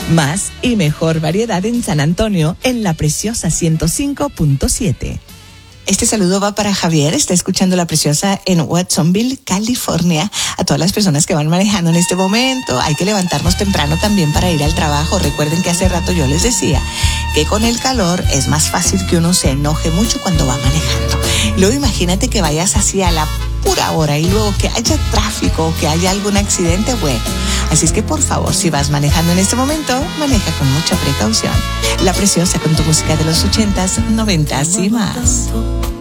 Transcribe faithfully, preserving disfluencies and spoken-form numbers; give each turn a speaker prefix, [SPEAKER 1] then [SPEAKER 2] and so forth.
[SPEAKER 1] Más y mejor variedad en San Antonio, en La Preciosa ciento cinco punto siete. Este saludo va para Javier, está escuchando La Preciosa en Watsonville, California. A todas las personas que van manejando en este momento, hay que levantarnos temprano también para ir al trabajo. Recuerden que hace rato yo les decía que con el calor es más fácil que uno se enoje mucho cuando va manejando. Luego imagínate que vayas así a la pura hora y luego que haya tráfico o que haya algún accidente, bueno. Así es que por favor, si vas manejando en este momento, maneja con mucha precaución. La Preciosa con tu música de los ochentas, noventas y más.